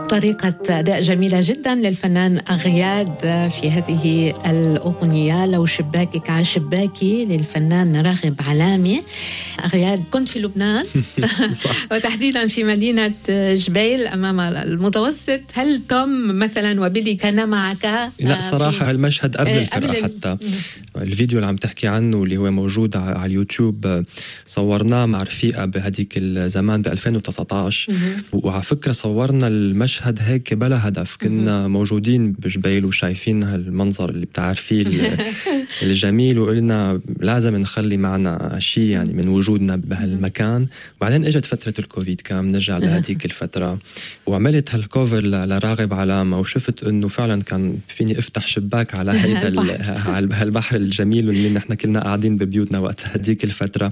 طريقة أداء جميلة جدا للفنان أغياد في هذه الأغنية لو شباكك عشباكي للفنان راغب علامي. أغياد كنت في لبنان وتحديدا في مدينة جبيل أمام المتوسط. هل توم مثلا وبيلي كان معك؟ لا صراحة المشهد قبل الفرقة حتى الفيديو اللي عم تحكي عنه اللي هو موجود على اليوتيوب صورناه مع رفيقة بهديك الزمان ب 2019 وعلى فكرة صورنا المشهد هيك بلا هدف. كنا موجودين بجبيل وشايفين هالمنظر اللي بتعرفيه الجميل وقلنا لازم نخلي معنا شيء يعني من وجودنا بهالمكان. بعدين اجت فترة الكوفيد كان نرجع لهديك الفترة وعملت هالكوفر لراغب علامة وشفت انه فعلا كان فيني افتح شباك على هيدا البحر الجميل واللي نحن كلنا قاعدين ببيوتنا وقت هديك الفترة.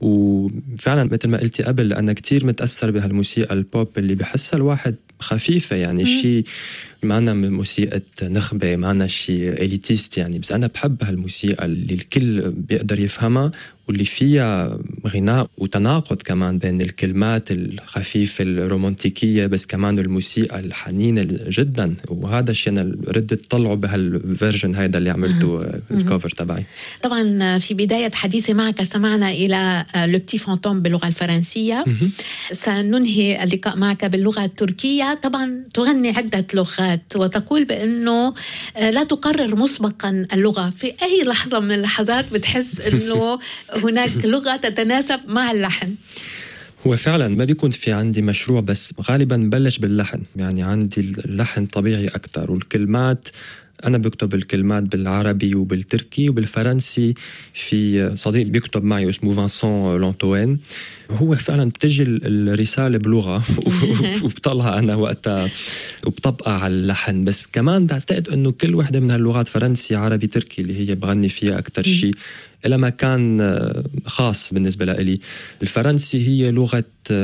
وفعلا مثل ما قلتي قبل أنا كتير متأثر بهالموسيقى البوب اللي بحسها الواحد خفيفة يعني شيء معنا من موسيقى نخبة معنا شيء إليتيست يعني. بس أنا بحب هالموسيقى اللي الكل بيقدر يفهمها واللي فيها غناء وتناقض كمان بين الكلمات الخفيفة الرومانتيكية بس كمان الموسيقى الحنينة جدا. وهذا الشيء أنا ردت طلعه بهالفيرجن هيدا اللي عملته الكوفر تبعي. طبعا في بداية حديثي معك استمعنا إلى لو بتي فانتوم باللغة الفرنسية. سننهي اللقاء معك باللغة التركية. طبعا تغني عدة لغات وتقول بأنه لا تقرر مسبقا اللغة. في أي لحظة من اللحظات بتحس أنه هناك لغة تتناسب مع اللحن؟ هو فعلا ما بيكون في عندي مشروع بس غالبا بلش باللحن. يعني عندي اللحن طبيعي أكتر والكلمات أنا بكتب الكلمات بالعربي وبالتركي وبالفرنسي. في صديق بيكتب معي اسمه فانسون لونتوين. هو فعلا بتجي الرسالة بلغة وبطلها أنا وقتها وبطبقها على اللحن. بس كمان بعتقد أنه كل واحدة من هاللغات فرنسي عربي تركي اللي هي بغني فيها أكتر شيء إلى مكان خاص بالنسبة لي. الفرنسي هي لغة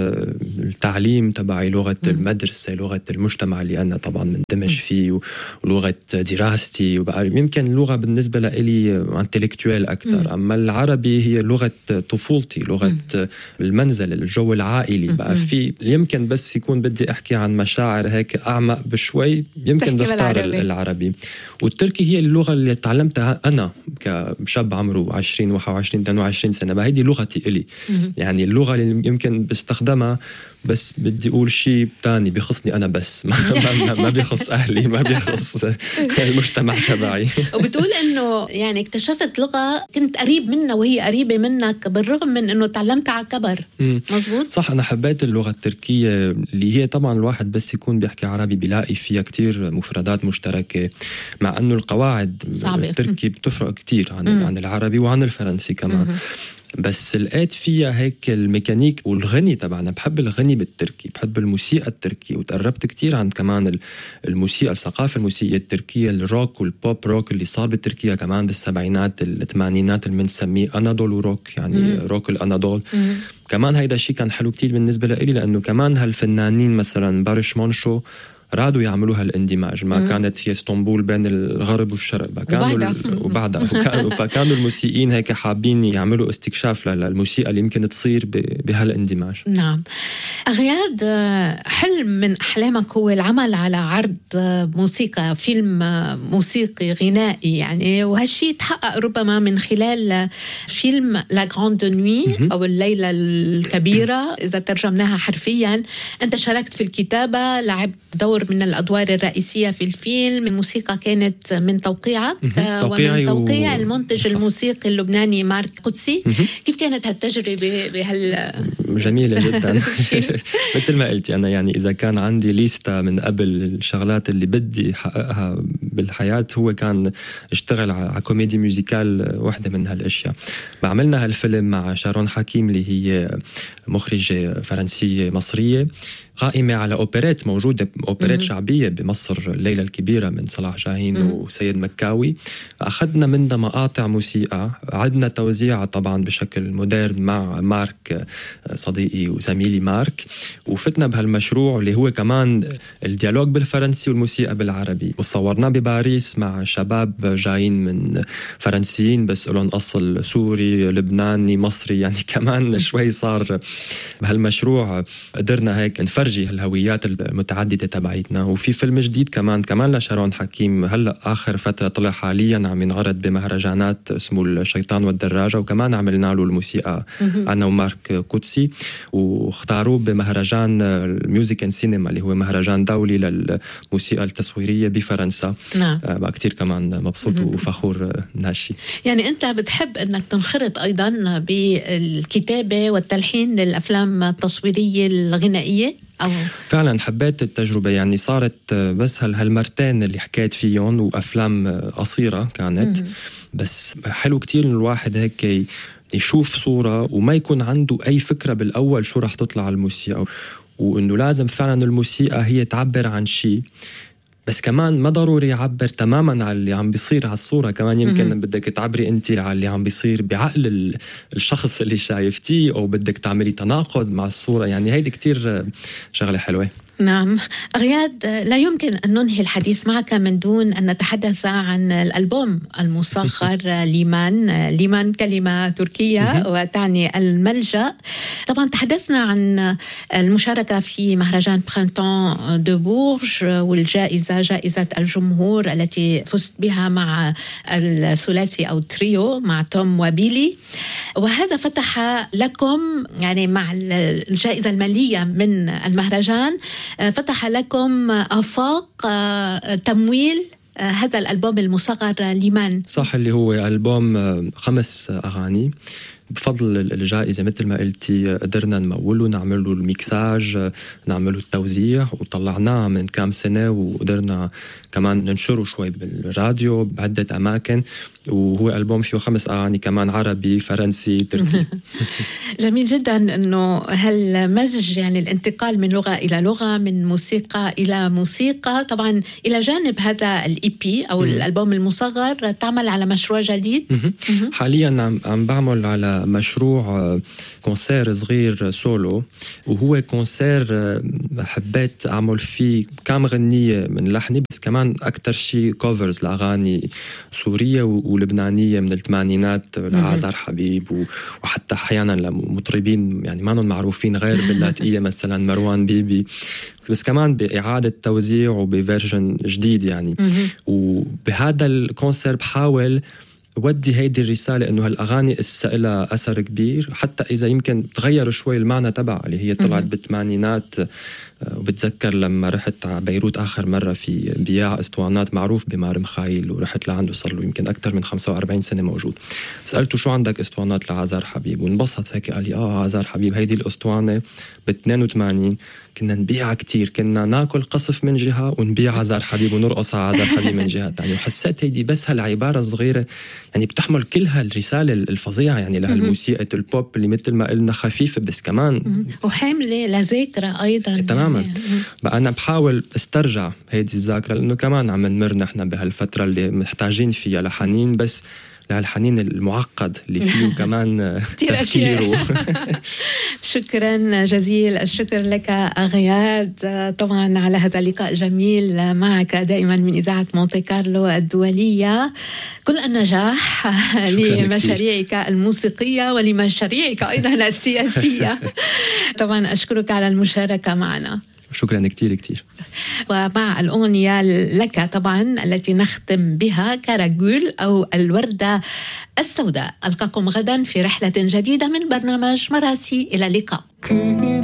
التعليم تبعي لغة المدرسة لغة المجتمع اللي أنا طبعا مندمج فيه ولغة دراستي يمكن لغة بالنسبة لي انتلكتوال أكتر. أما العربي هي لغة طفولتي لغة المنزل الجو العائلي. بقى في يمكن بس يكون بدي أحكي عن مشاعر هيك أعمق بشوي يمكن بختار العربي. والتركي هي اللغة اللي تعلمتها أنا كشاب عمره 20 21 22 سنة. بقى هيدي لغتي إلي يعني اللغة اللي يمكن بستخدمها بس بدي أقول شيء تاني بيخصني أنا بس ما بيخص أهلي ما بيخص المجتمع تبعي. وبتقول إنه يعني اكتشفت لغة كنت قريب منها وهي قريبة منك بالرغم من إنه تعلمتها على كبر. مزبوط صح. أنا حبيت اللغة التركية اللي هي طبعا الواحد بس يكون بيحكي عربي بيلاقي فيها كتير مفردات مشتركة مع أنه القواعد التركي بتفرق كتير عن العربي وعن الفرنسي كمان. بس لقيت فيها هيك الميكانيك والغني تبعنا. بحب الغني بالتركي بحب الموسيقى التركي وتقربت كتير عن كمان الموسيقى الثقافة الموسيقية التركية الروك والبوب روك اللي صار بتركيا كمان بالسبعينات الثمانينات اللي بنسميه أنادول روك يعني روك الأنادول. كمان هيدا الشيء كان حلو كتير بالنسبة لي لأنه كمان هالفنانين مثلا بارش مونشو رادوا يعملوا هالاندماج. ما كانت هي اسطنبول بين الغرب والشرق وبعدها فكانوا الموسيقيين هيك حابين يعملوا استكشاف للموسيقى اللي يمكن تصير بهالاندماج. نعم. أغياد حلم من أحلامك هو العمل على عرض موسيقى فيلم موسيقي غنائي يعني وهالشي تحقق ربما من خلال فيلم لا غراند نوي أو الليلة الكبيرة إذا ترجمناها حرفيا. أنت شاركت في الكتابة لعبت دور من الأدوار الرئيسية في الفيلم. الموسيقى كانت من توقيعك ومن توقيع المنتج الموسيقي اللبناني مارك قدسي. كيف كانت هالتجربة جميلة جدا. مثل ما قلتي أنا يعني إذا كان عندي ليستة من قبل الشغلات اللي بدي حققها بالحياة هو كان اشتغل على كوميدي ميوزيكال واحدة من هالأشياء. بعملنا هالفيلم مع شارون حكيم اللي هي مخرجة فرنسية مصرية قائمة على أوبريت موجودة أوبريت شعبية بمصر الليلة الكبيرة من صلاح جاهين وسيد مكاوي. أخذنا منها مقاطع موسيقى عدنا توزيعها طبعا بشكل مودرن مع مارك صديقي وزميلي مارك وفتنا بهالمشروع اللي هو كمان الديالوج بالفرنسي والموسيقى بالعربي وصورناه باريس مع شباب جايين من فرنسيين بس لهم أصل سوري لبناني مصري، يعني كمان شوي صار بهالمشروع قدرنا هيك نفرجي الهويات المتعددة تبعيتنا. وفي فيلم جديد كمان لشارون حكيم هلأ آخر فترة طلع حاليا عم ينعرض بمهرجانات اسمه الشيطان والدراجة، وكمان عملنا له الموسيقى أنا ومارك قدسي، واختاروه بمهرجان الميوزك اند سينما اللي هو مهرجان دولي للموسيقى التصويرية بفرنسا. نعم. بقى كتير كمان مبسوط وفخور ناشي. يعني أنت بتحب أنك تنخرط أيضا بالكتابة والتلحين للأفلام التصويرية الغنائية؟ أو فعلا حبيت التجربة، يعني صارت بس هالمرتين اللي حكيت فيهم، وأفلام قصيرة كانت بس حلو كتير إن الواحد هيك يشوف صورة وما يكون عنده أي فكرة بالأول شو رح تطلع الموسيقى، وإنه لازم فعلا الموسيقى هي تعبر عن شيء، بس كمان ما ضروري يعبر تماماً على اللي عم بيصير على الصورة. كمان يمكن بدك تعبري أنت على اللي عم بيصير بعقل الشخص اللي شايفتيه، أو بدك تعملي تناقض مع الصورة. يعني هيدي كتير شغلة حلوة. نعم. غياد، لا يمكن أن ننهي الحديث معك من دون أن نتحدث عن الألبوم المصغر ليمان كلمة تركية وتعني الملجأ. طبعا تحدثنا عن المشاركة في مهرجان برينتون دو بورج والجائزة جائزة الجمهور التي فزت بها مع الثلاثي أو التريو مع توم وبيلي، وهذا فتح لكم يعني مع الجائزة المالية من المهرجان فتح لكم آفاق تمويل هذا الألبوم المصغر ليمان. صح، اللي هو ألبوم 5 أغاني. بفضل الجائزة مثل ما قلتي قدرنا نموله، نعمله الميكساج، نعمله التوزيع، وطلعناه من كام سنة، وقدرنا كمان ننشره شوي بالراديو بعدة أماكن. وهو ألبوم فيه 5 أغاني كمان عربي فرنسي تركي. جميل جدا أنه هالمزج، يعني الانتقال من لغة إلى لغة، من موسيقى إلى موسيقى. طبعا إلى جانب هذا الإيبي أو الألبوم المصغر تعمل على مشروع جديد. حاليا عم بعمل على مشروع كونسير صغير سولو، وهو كونسير حبيت أعمل فيه كام غنية من لحني، بس كمان أكتر شيء كوفرز لأغاني سورية ولبنانية من الثمانينات لعازر حبيب، وحتى أحيانا لمطربين يعني ما نون معروفين غير باللاتقية مثلا مروان بيبي، بس كمان بإعادة توزيع وبفيرجن جديد يعني. وبهذا الكونسير بحاول ودي هيدي الرسالة إنه هالأغاني لها أثر كبير، حتى إذا يمكن تغير شوي المعنى تبع اللي هي طلعت بالثمانينات. وبتذكر لما رحت على بيروت آخر مرة في بياع اسطوانات معروف بمار مخايل، ورحت لعنده صار له يمكن أكتر من 45 سنة موجود. سألته شو عندك اسطوانات لعازر حبيب، وانبسط هيك قال لي عازر حبيب هيدي الاسطوانة ب82 كنا نبيعها كتير، كنا ناكل قصف من جهة ونبيع عازر حبيب ونرقص على عازر حبيب من جهة تانية. وحسيت هيدي بس هالعبارة الصغيرة يعني بتحمل كل هالرسالة الفظيعة يعني لهالموسيقى البوب اللي مثل ما قلنا خفيفة بس كمان وحاملة لذاكرة أيضا. تماما. بقى أنا بحاول استرجع هيدي الذاكرة، لأنه كمان عم نمر نحن بهالفترة اللي محتاجين فيها لحنين، بس لهالحنين المعقد اللي فيه كمان تفكير. شكرا جزيل الشكر لك غياد، طبعا على هذا اللقاء الجميل معك دائما من إذاعة مونتي كارلو الدولية. كل النجاح لمشاريعك الموسيقية ولمشاريعك أيضا السياسية. طبعا أشكرك على المشاركة معنا. شكرا كتير. ومع الأغنية لك طبعا التي نختم بها كاراجول أو الوردة السوداء. ألقاكم غدا في رحلة جديدة من برنامج مراسي. إلى اللقاء.